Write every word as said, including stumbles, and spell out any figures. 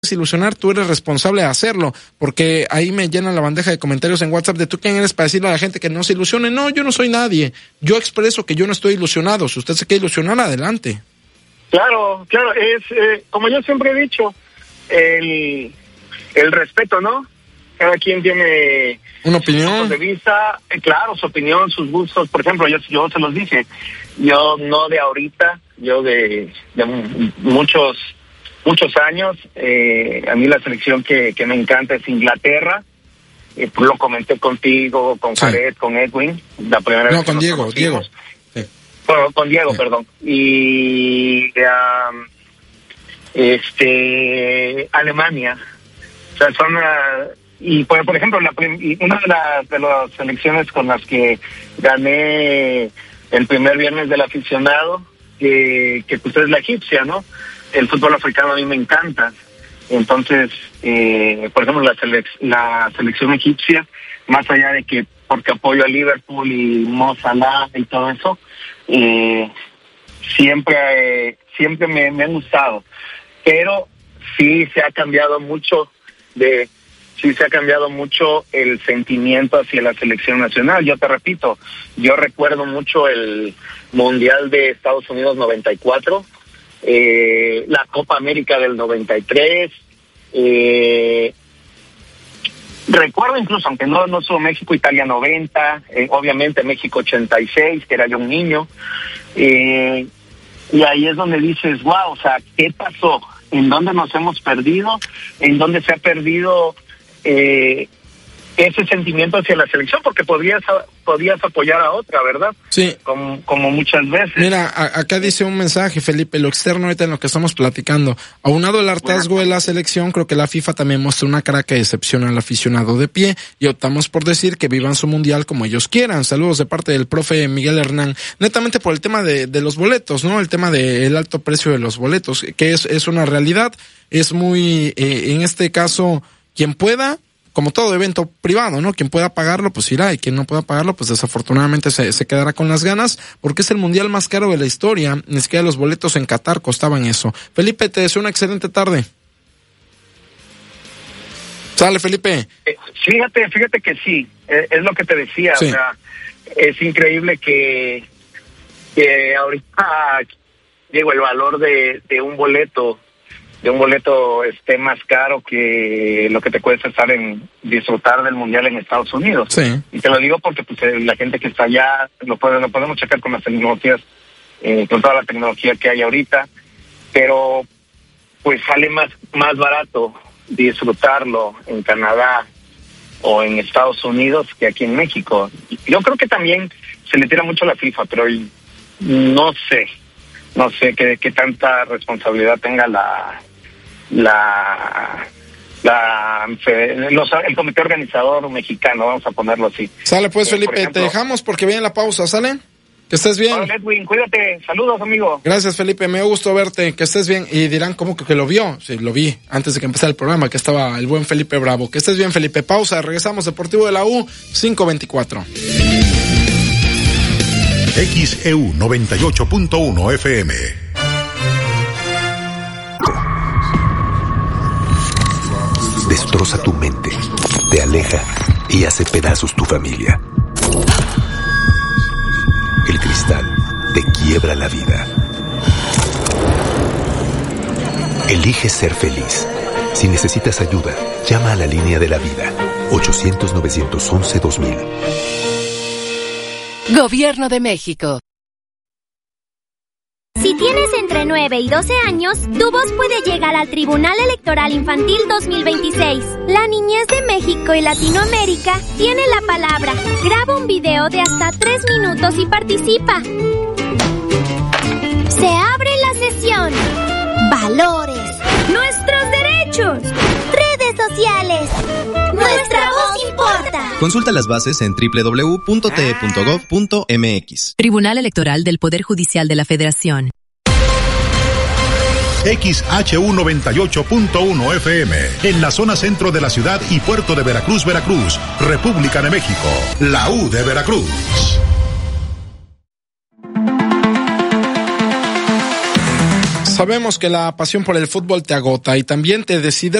ilusionar, tú eres responsable de hacerlo, porque ahí me llenan la bandeja de comentarios en WhatsApp de tú quién eres para decirle a la gente que no se ilusione. No, yo no soy nadie, yo expreso que yo no estoy ilusionado. Si usted se quiere ilusionar, adelante. Claro, claro, es eh, como yo siempre he dicho, el, el respeto, ¿no? Cada quien tiene una opinión de vista, eh, claro, su opinión, sus gustos. Por ejemplo, yo, yo se los dije, yo no de ahorita, yo de, de muchos muchos años, eh, a mí la selección que, que me encanta es Inglaterra. Eh, pues lo comenté contigo, con sí. Jared, con Edwin, la primera no, vez con Diego, Diego. Sí. Bueno, con Diego, sí. perdón. Y um, este Alemania. O sea, son uh, y por, por ejemplo, la, una de las de las selecciones con las que gané el primer viernes del aficionado, que, que pues es la egipcia, ¿no? El fútbol africano a mí me encanta. Entonces, eh, por ejemplo, la, selec- la selección egipcia, más allá de que porque apoyo a Liverpool y Mo Salah y todo eso, eh, siempre eh, siempre me, me han gustado. Pero sí se ha cambiado mucho de sí se ha cambiado mucho el sentimiento hacia la selección nacional. Yo te repito, yo recuerdo mucho el Mundial de Estados Unidos noventa y cuatro, eh, la Copa América del noventa y tres, eh, recuerdo incluso, aunque no, no solo México, Italia noventa, eh, obviamente México ochenta y seis, que era yo un niño, eh, y ahí es donde dices, wow, o sea, ¿qué pasó? ¿En dónde nos hemos perdido? ¿En dónde se ha perdido eh, ese sentimiento hacia la selección? Porque podrías podías apoyar a otra, ¿verdad? Sí. Como, como muchas veces. Mira, a, acá dice un mensaje, Felipe, lo externo ahorita en lo que estamos platicando. Aunado el hartazgo bueno. de la selección, creo que la FIFA también muestra una cara que decepciona al aficionado de pie y optamos por decir que vivan su mundial como ellos quieran. Saludos de parte del profe Miguel Hernán. Netamente por el tema de, de los boletos, ¿no? El tema del alto precio de los boletos, que es, es una realidad. Es muy, eh, en este caso, quien pueda, como todo evento privado, ¿no? Quien pueda pagarlo, pues irá, y quien no pueda pagarlo, pues desafortunadamente se, se quedará con las ganas, porque es el mundial más caro de la historia. Ni siquiera los boletos en Qatar costaban eso. Felipe, te deseo una excelente tarde. Sale, Felipe. Eh, fíjate, fíjate que sí, eh, es lo que te decía, sí. O sea, es increíble que, que ahorita, digo, el valor de, de un boleto de un boleto esté más caro que lo que te cuesta estar en disfrutar del mundial en Estados Unidos. Sí. Y te lo digo porque pues la gente que está allá lo, puede, lo podemos checar con las tecnologías, eh, con toda la tecnología que hay ahorita, pero pues sale más más barato disfrutarlo en Canadá o en Estados Unidos que aquí en México. Yo creo que también se le tira mucho a la FIFA, pero no sé, no sé qué, qué tanta responsabilidad tenga la la la los, el comité organizador mexicano, vamos a ponerlo así. Sale pues, eh, Felipe, ejemplo, te dejamos porque viene la pausa, ¿sale? Que estés bien. Hola, Edwin, cuídate, saludos, amigo. Gracias, Felipe, me gustó verte, que estés bien. Y dirán, ¿cómo que, que lo vio? Sí, lo vi antes de que empezara el programa, que estaba el buen Felipe Bravo. Que estés bien, Felipe. Pausa, regresamos. Deportivo de la U, cinco veinticuatro. X E U noventa y ocho punto uno F M. Destroza tu mente, te aleja y hace pedazos tu familia. El cristal te quiebra la vida. Elige ser feliz. Si necesitas ayuda, llama a la línea de la vida. ochocientos, novecientos once, dos mil. Gobierno de México. Si tienes entre nueve y doce años, tu voz puede llegar al Tribunal Electoral Infantil dos mil veintiséis. La niñez de México y Latinoamérica tiene la palabra. Graba un video de hasta tres minutos y participa. Se abre la sesión. Valores. Nuestros derechos. Redes sociales. Nuestra voz importa. Consulta las bases en doble u doble u doble u punto t e punto gov punto m x. Tribunal Electoral del Poder Judicial de la Federación. X H U noventa y ocho punto uno F M, en la zona centro de la ciudad y puerto de Veracruz, Veracruz, República de México, la U de Veracruz. Sabemos que la pasión por el fútbol te agota y también te decide